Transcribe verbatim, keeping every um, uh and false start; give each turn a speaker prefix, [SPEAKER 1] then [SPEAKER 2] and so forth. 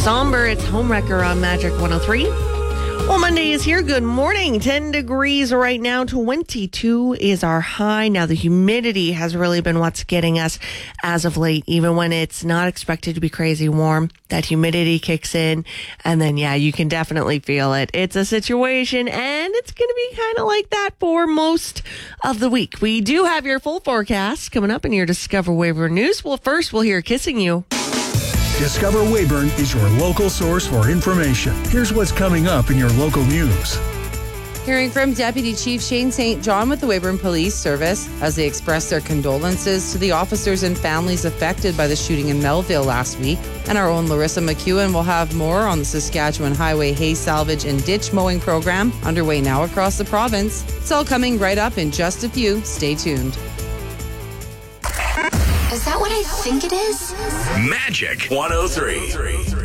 [SPEAKER 1] somber. It's Homewrecker on Magic one oh three. Well, Monday is here. Good morning. ten degrees right now. twenty-two is our high. Now, the humidity has really been what's getting us as of late, even when it's not expected to be crazy warm. That humidity kicks in, and then, yeah, you can definitely feel it. It's a situation, and it's going to be kind of like that for most of the week. We do have your full forecast coming up in your Discover Weyburn News. Well, first, we'll hear Kissing You.
[SPEAKER 2] Discover Weyburn is your local source for information. Here's what's coming up in your local news.
[SPEAKER 3] Hearing from Deputy Chief Shane Saint John with the Weyburn Police Service as they express their condolences to the officers and families affected by the shooting in Melville last week. And our own Larissa McEwen will have more on the Saskatchewan Highway Hay Salvage and Ditch Mowing Program underway now across the province. It's all coming right up in just a few. Stay tuned.
[SPEAKER 4] Is that what I think it is?
[SPEAKER 5] Magic one oh three.